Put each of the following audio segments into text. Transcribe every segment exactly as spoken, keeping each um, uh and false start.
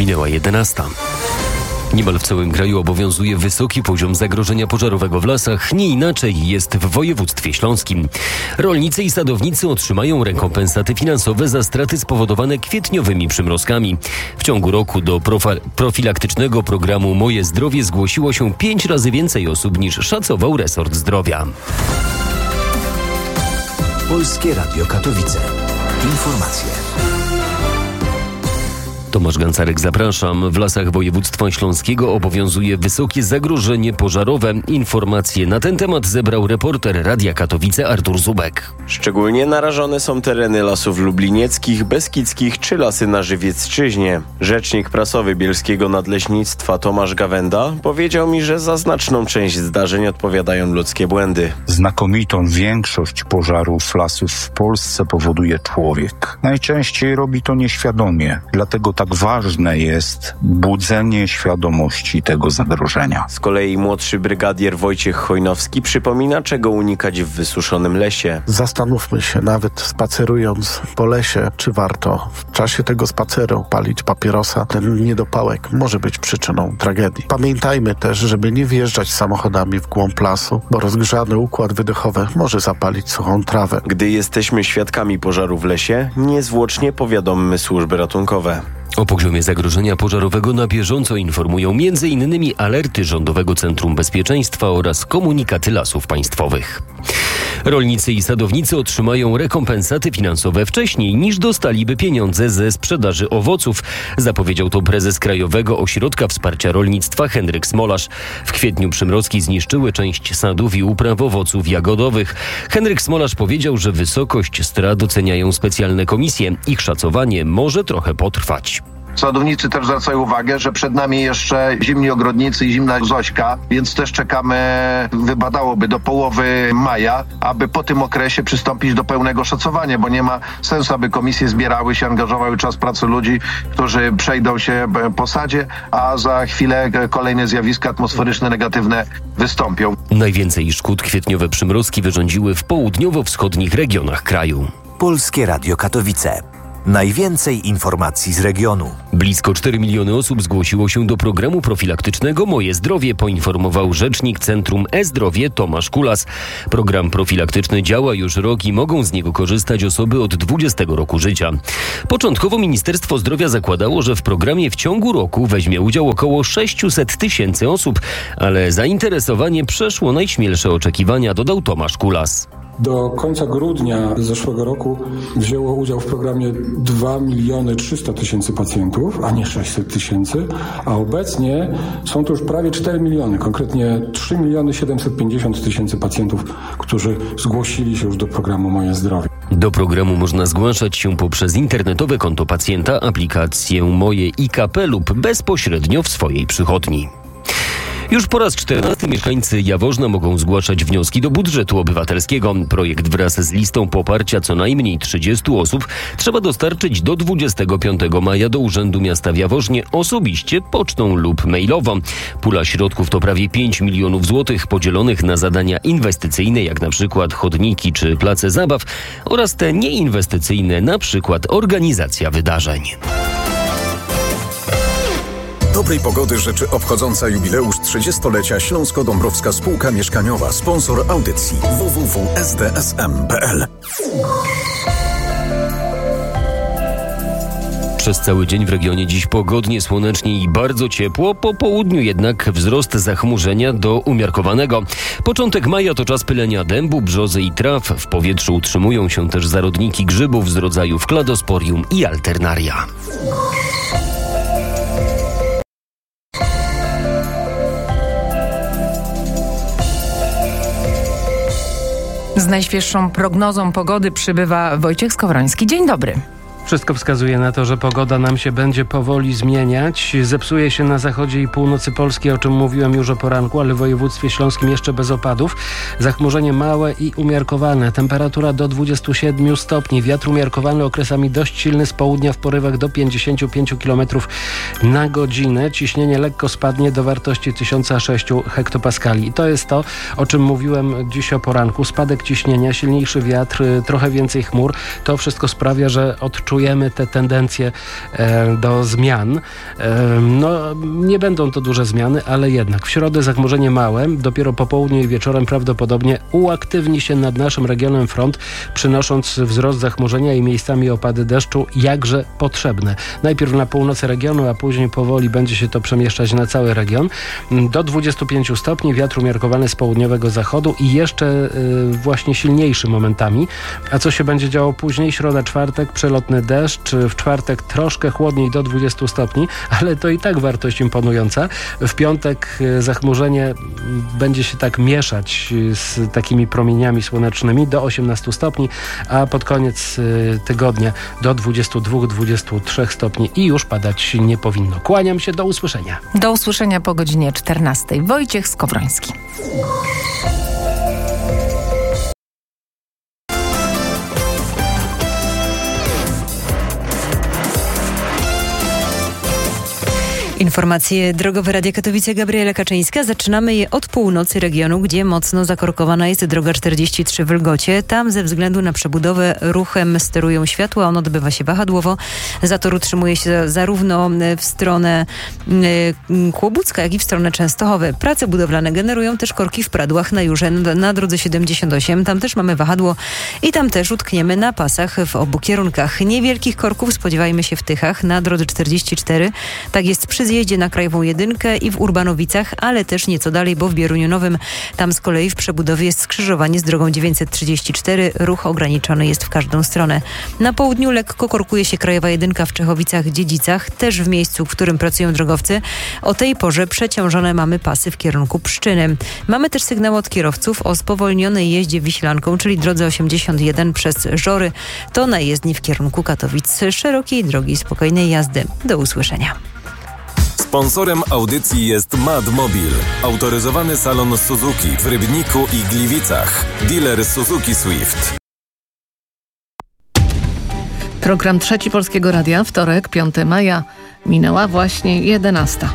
Minęła jedenasta. Niemal w całym kraju obowiązuje wysoki poziom zagrożenia pożarowego w lasach. Nie inaczej jest w województwie śląskim. Rolnicy i sadownicy otrzymają rekompensaty finansowe za straty spowodowane kwietniowymi przymrozkami. W ciągu roku do profa- profilaktycznego programu Moje Zdrowie zgłosiło się pięć razy więcej osób niż szacował resort zdrowia. Polskie Radio Katowice. Informacje. Tomasz Gancarek, zapraszam. W lasach województwa śląskiego obowiązuje wysokie zagrożenie pożarowe. Informacje na ten temat zebrał reporter Radia Katowice Artur Zubek. Szczególnie narażone są tereny lasów lublinieckich, beskidzkich czy lasy na Żywiecczyźnie. Rzecznik prasowy bielskiego nadleśnictwa Tomasz Gawenda powiedział mi, że za znaczną część zdarzeń odpowiadają ludzkie błędy. Znakomitą większość pożarów lasów w Polsce powoduje człowiek. Najczęściej robi to nieświadomie, dlatego tak ważne jest budzenie świadomości tego zagrożenia. Z kolei młodszy brygadier Wojciech Chojnowski przypomina, czego unikać w wysuszonym lesie. Zastanówmy się, nawet spacerując po lesie, czy warto w czasie tego spaceru palić papierosa. Ten niedopałek może być przyczyną tragedii. Pamiętajmy też, żeby nie wjeżdżać samochodami w głąb lasu, bo rozgrzany układ wydechowy może zapalić suchą trawę. Gdy jesteśmy świadkami pożaru w lesie, niezwłocznie powiadommy służby ratunkowe. O poziomie zagrożenia pożarowego na bieżąco informują m.in. alerty Rządowego Centrum Bezpieczeństwa oraz komunikaty Lasów Państwowych. Rolnicy i sadownicy otrzymają rekompensaty finansowe wcześniej niż dostaliby pieniądze ze sprzedaży owoców. Zapowiedział to prezes Krajowego Ośrodka Wsparcia Rolnictwa Henryk Smolarz. W kwietniu przymrozki zniszczyły część sadów i upraw owoców jagodowych. Henryk Smolarz powiedział, że wysokość strat oceniają specjalne komisje. Ich szacowanie może trochę potrwać. Sadownicy też zwracają uwagę, że przed nami jeszcze zimni ogrodnicy i zimna Zośka, więc też czekamy, wypadałoby do połowy maja, aby po tym okresie przystąpić do pełnego szacowania, bo nie ma sensu, aby komisje zbierały się, angażowały czas pracy ludzi, którzy przejdą się po sadzie, a za chwilę kolejne zjawiska atmosferyczne negatywne wystąpią. Najwięcej szkód kwietniowe przymrozki wyrządziły w południowo-wschodnich regionach kraju. Polskie Radio Katowice. Najwięcej informacji z regionu. Blisko cztery miliony osób zgłosiło się do programu profilaktycznego Moje Zdrowie, poinformował rzecznik Centrum E-Zdrowie Tomasz Kulas. Program profilaktyczny działa już rok i mogą z niego korzystać osoby od dwudziestego roku życia. Początkowo Ministerstwo Zdrowia zakładało, że w programie w ciągu roku weźmie udział około sześćset tysięcy osób, ale zainteresowanie przeszło najśmielsze oczekiwania, dodał Tomasz Kulas. Do końca grudnia zeszłego roku wzięło udział w programie dwa miliony trzysta tysięcy pacjentów, a nie sześćset tysięcy, a obecnie są to już prawie cztery miliony, konkretnie trzy miliony siedemset pięćdziesiąt tysięcy pacjentów, którzy zgłosili się już do programu Moje Zdrowie. Do programu można zgłaszać się poprzez internetowe konto pacjenta, aplikację Moje I K P lub bezpośrednio w swojej przychodni. Już po raz czternasty mieszkańcy Jaworzna mogą zgłaszać wnioski do budżetu obywatelskiego. Projekt wraz z listą poparcia co najmniej trzydziestu osób trzeba dostarczyć do dwudziestego piątego maja do Urzędu Miasta w Jaworznie osobiście, pocztą lub mailowo. Pula środków to prawie pięć milionów złotych podzielonych na zadania inwestycyjne, jak na przykład chodniki czy place zabaw, oraz te nieinwestycyjne, na przykład organizacja wydarzeń. Dobrej pogody życzy obchodząca jubileusz trzydziestolecia Śląsko-Dąbrowska Spółka Mieszkaniowa, sponsor audycji w w w kropka s d s m kropka p l. Przez cały dzień w regionie dziś pogodnie, słonecznie i bardzo ciepło. Po południu jednak wzrost zachmurzenia do umiarkowanego. Początek maja to czas pylenia dębu, brzozy i traw. W powietrzu utrzymują się też zarodniki grzybów z rodzajów kladosporium i alternaria. Z najświeższą prognozą pogody przybywa Wojciech Skowroński. Dzień dobry. Wszystko wskazuje na to, że pogoda nam się będzie powoli zmieniać. Zepsuje się na zachodzie i północy Polski, o czym mówiłem już o poranku, ale w województwie śląskim jeszcze bez opadów. Zachmurzenie małe i umiarkowane. Temperatura do dwudziestu siedmiu stopni. Wiatr umiarkowany, okresami dość silny z południa w porywach do pięćdziesięciu pięciu kilometrów na godzinę. Ciśnienie lekko spadnie do wartości tysiąc sześć hektopaskali. I to jest to, o czym mówiłem dziś o poranku. Spadek ciśnienia, silniejszy wiatr, trochę więcej chmur. To wszystko sprawia, że odczuwamy czujemy te tendencje e, do zmian. E, no, nie będą to duże zmiany, ale jednak w środę zachmurzenie małe, dopiero po południu i wieczorem prawdopodobnie uaktywni się nad naszym regionem front, przynosząc wzrost zachmurzenia i miejscami opady deszczu, jakże potrzebne. Najpierw na północy regionu, a później powoli będzie się to przemieszczać na cały region. Do dwudziestu pięciu stopni, wiatr umiarkowany z południowego zachodu i jeszcze y, właśnie silniejszy momentami. A co się będzie działo później? Środa, czwartek, przelotny deszcz. W czwartek troszkę chłodniej do dwudziestu stopni, ale to i tak wartość imponująca. W piątek y, zachmurzenie będzie się tak mieszać z takimi promieniami słonecznymi do osiemnastu stopni, a pod koniec y, tygodnia do dwudziestu dwóch do dwudziestu trzech stopni i już padać nie powinno. Kłaniam się, do usłyszenia. Do usłyszenia po godzinie czternastej. Wojciech Skowroński. Informacje drogowe Radia Katowice, Gabriela Kaczyńska. Zaczynamy je od północy regionu, gdzie mocno zakorkowana jest droga czterdzieści trzy w Lgocie. Tam ze względu na przebudowę ruchem sterują światła. On odbywa się wahadłowo. Zator utrzymuje się zarówno w stronę Kłobucka, jak i w stronę Częstochowy. Prace budowlane generują też korki w Pradłach na Jurze na drodze siedemdziesiąt osiem. Tam też mamy wahadło i tam też utkniemy na pasach w obu kierunkach. Niewielkich korków spodziewajmy się w Tychach na drodze czterdzieści cztery. Tak jest przy zjeździe na Krajową Jedynkę i w Urbanowicach, ale też nieco dalej, bo w Bieruniu Nowym tam z kolei w przebudowie jest skrzyżowanie z drogą dziewięćset trzydzieści cztery. Ruch ograniczony jest w każdą stronę. Na południu lekko korkuje się Krajowa Jedynka w Czechowicach-Dziedzicach, też w miejscu, w którym pracują drogowcy. O tej porze przeciążone mamy pasy w kierunku Pszczyny. Mamy też sygnał od kierowców o spowolnionej jeździe Wiślanką, czyli drodze osiemdziesiąt jeden przez Żory. To na jezdni w kierunku Katowic. Szerokiej drogi spokojnej jazdy. Do usłyszenia. Sponsorem audycji jest Mad Mobil, autoryzowany salon Suzuki w Rybniku i Gliwicach. Dealer Suzuki Swift. Program Trzeci Polskiego Radia, wtorek, piątego maja. Minęła właśnie jedenasta.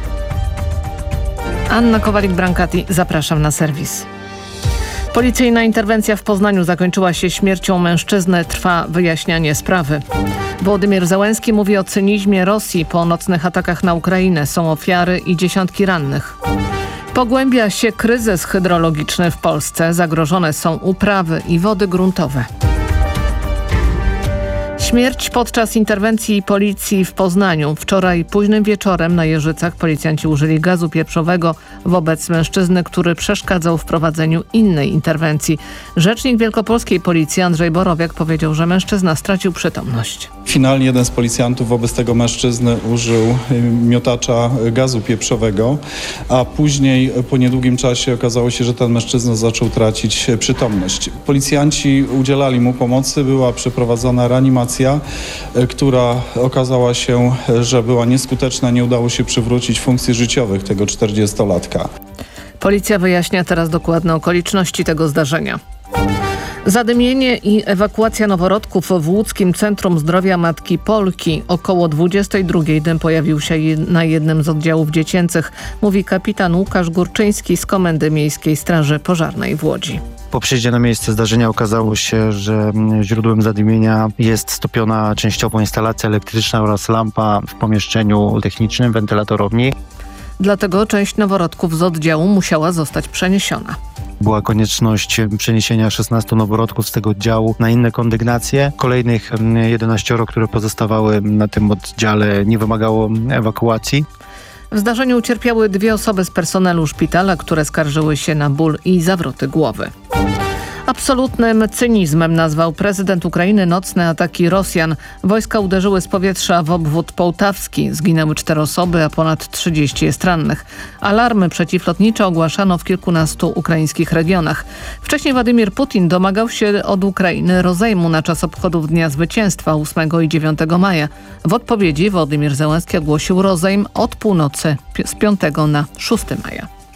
Anna Kowalik-Brankati, zapraszam na serwis. Policyjna interwencja w Poznaniu zakończyła się śmiercią mężczyzny. Trwa wyjaśnianie sprawy. Wołodymyr Zełenski mówi o cynizmie Rosji po nocnych atakach na Ukrainę. Są ofiary i dziesiątki rannych. Pogłębia się kryzys hydrologiczny w Polsce. Zagrożone są uprawy i wody gruntowe. Śmierć podczas interwencji policji w Poznaniu. Wczoraj późnym wieczorem na Jeżycach policjanci użyli gazu pieprzowego wobec mężczyzny, który przeszkadzał w prowadzeniu innej interwencji. Rzecznik wielkopolskiej policji Andrzej Borowiak powiedział, że mężczyzna stracił przytomność. Finalnie jeden z policjantów wobec tego mężczyzny użył miotacza gazu pieprzowego, a później po niedługim czasie okazało się, że ten mężczyzna zaczął tracić przytomność. Policjanci udzielali mu pomocy, była przeprowadzona reanimacja, która okazała się, że była nieskuteczna, nie udało się przywrócić funkcji życiowych tego czterdziestolatka. Policja wyjaśnia teraz dokładne okoliczności tego zdarzenia. Zadymienie i ewakuacja noworodków w łódzkim Centrum Zdrowia Matki Polki. Około dwudziestej drugiej dym pojawił się na jednym z oddziałów dziecięcych, mówi kapitan Łukasz Górczyński z Komendy Miejskiej Straży Pożarnej w Łodzi. Po przyjeździe na miejsce zdarzenia okazało się, że źródłem zadymienia jest stopiona częściowo instalacja elektryczna oraz lampa w pomieszczeniu technicznym, wentylatorowni. Dlatego część noworodków z oddziału musiała zostać przeniesiona. Była konieczność przeniesienia szesnastu noworodków z tego oddziału na inne kondygnacje. Kolejnych jedenaścioro, które pozostawały na tym oddziale, nie wymagało ewakuacji. W zdarzeniu ucierpiały dwie osoby z personelu szpitala, które skarżyły się na ból i zawroty głowy. Absolutnym cynizmem nazwał prezydent Ukrainy nocne ataki Rosjan. Wojska uderzyły z powietrza w obwód połtawski. Zginęły cztery osoby, a ponad trzydzieści jest rannych. Alarmy przeciwlotnicze ogłaszano w kilkunastu ukraińskich regionach. Wcześniej Władimir Putin domagał się od Ukrainy rozejmu na czas obchodów Dnia Zwycięstwa ósmego i dziewiątego maja. W odpowiedzi Wołodymyr Zełenski ogłosił rozejm od północy z piątego na szóstego maja.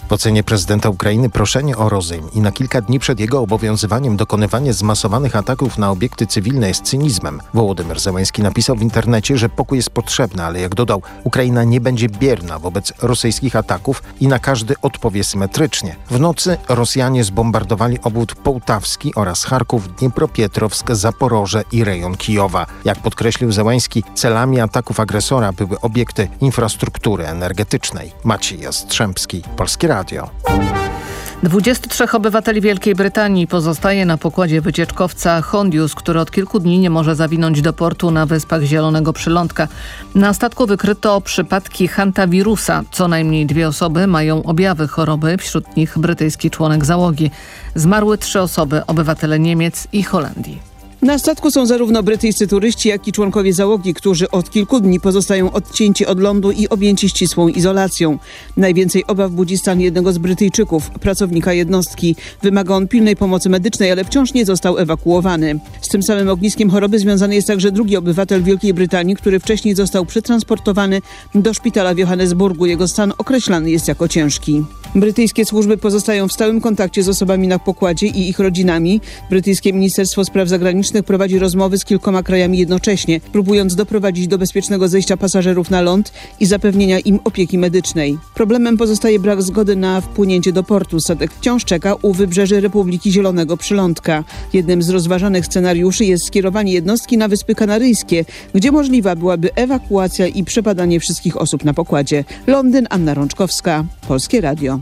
W ocenie prezydenta Ukrainy proszenie o rozejm i na kilka dni przed jego obowiązywaniem dokonywanie zmasowanych ataków na obiekty cywilne jest cynizmem. Wołodymyr Zełenski napisał w internecie, że pokój jest potrzebny, ale jak dodał, Ukraina nie będzie bierna wobec rosyjskich ataków i na każdy odpowie symetrycznie. W nocy Rosjanie zbombardowali obwód połtawski oraz Charków, Dniepropietrowsk, Zaporoże i rejon Kijowa. Jak podkreślił Zełenski, celami ataków agresora były obiekty infrastruktury energetycznej. Maciej Jastrzębski, Polskie Radio. dwudziestu trzech obywateli Wielkiej Brytanii pozostaje na pokładzie wycieczkowca Hondius, który od kilku dni nie może zawinąć do portu na Wyspach Zielonego Przylądka. Na statku wykryto przypadki hantawirusa. Co najmniej dwie osoby mają objawy choroby, wśród nich brytyjski członek załogi. Zmarły trzy osoby, obywatele Niemiec i Holandii. Na statku są zarówno brytyjscy turyści, jak i członkowie załogi, którzy od kilku dni pozostają odcięci od lądu i objęci ścisłą izolacją. Najwięcej obaw budzi stan jednego z Brytyjczyków, pracownika jednostki. Wymaga on pilnej pomocy medycznej, ale wciąż nie został ewakuowany. Z tym samym ogniskiem choroby związany jest także drugi obywatel Wielkiej Brytanii, który wcześniej został przetransportowany do szpitala w Johannesburgu. Jego stan określany jest jako ciężki. Brytyjskie służby pozostają w stałym kontakcie z osobami na pokładzie i ich rodzinami. Brytyjskie Ministerstwo Spraw Zagranicznych prowadzi rozmowy z kilkoma krajami jednocześnie, próbując doprowadzić do bezpiecznego zejścia pasażerów na ląd i zapewnienia im opieki medycznej. Problemem pozostaje brak zgody na wpłynięcie do portu. Statek wciąż czeka u wybrzeży Republiki Zielonego Przylądka. Jednym z rozważanych scenariuszy jest skierowanie jednostki na Wyspy Kanaryjskie, gdzie możliwa byłaby ewakuacja i przepadanie wszystkich osób na pokładzie. Londyn, Anna Rączkowska, Polskie Radio.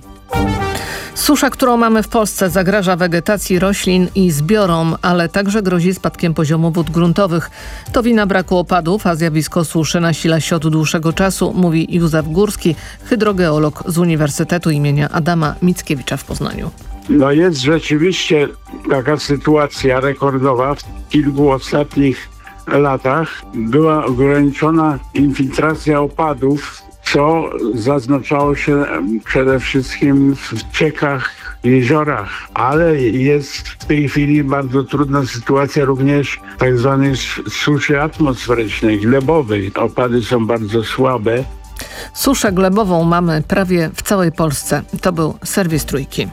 Susza, którą mamy w Polsce, zagraża wegetacji roślin i zbiorom, ale także grozi spadkiem poziomu wód gruntowych. To wina braku opadów, a zjawisko suszy nasila się od dłuższego czasu, mówi Józef Górski, hydrogeolog z Uniwersytetu imienia Adama Mickiewicza w Poznaniu. No jest rzeczywiście taka sytuacja rekordowa. W kilku ostatnich latach była ograniczona infiltracja opadów, co zaznaczało się przede wszystkim w ciekach, jeziorach, ale jest w tej chwili bardzo trudna sytuacja również tak zwanej suszy atmosferycznej, glebowej. Opady są bardzo słabe. Suszę glebową mamy prawie w całej Polsce. To był serwis Trójki.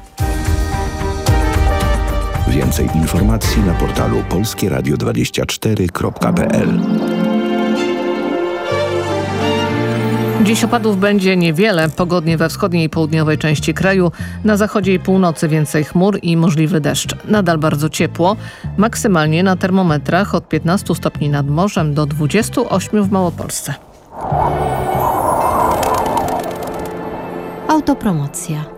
Więcej informacji na portalu polskie radio dwadzieścia cztery kropka p l. Dziś opadów będzie niewiele, pogodnie we wschodniej i południowej części kraju. Na zachodzie i północy więcej chmur i możliwy deszcz. Nadal bardzo ciepło, maksymalnie na termometrach od piętnastu stopni nad morzem do dwudziestu ośmiu w Małopolsce. Autopromocja.